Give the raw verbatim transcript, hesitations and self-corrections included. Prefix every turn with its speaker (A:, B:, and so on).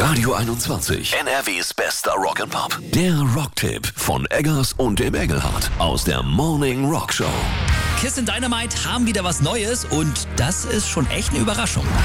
A: Radio einundzwanzig, N R Ws bester Rock'n'Pop. Der Rocktipp von Eggers und dem Engelhardt aus der Morning Rock Show.
B: Kiss and Dynamite haben wieder was Neues und das ist schon echt eine Überraschung.